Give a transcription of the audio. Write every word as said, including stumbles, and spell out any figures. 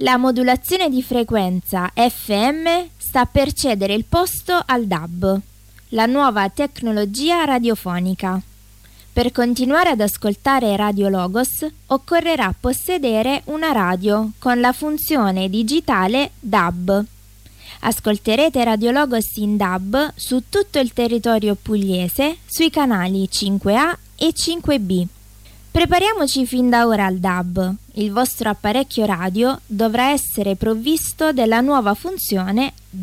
La modulazione di frequenza F M sta per cedere il posto al D A B, la nuova tecnologia radiofonica. Per continuare ad ascoltare Radio Logos occorrerà possedere una radio con la funzione digitale D A B. Ascolterete Radio Logos in D A B su tutto il territorio pugliese sui canali cinque A e cinque B. Prepariamoci fin da ora al D A B. Il vostro apparecchio radio dovrà essere provvisto della nuova funzione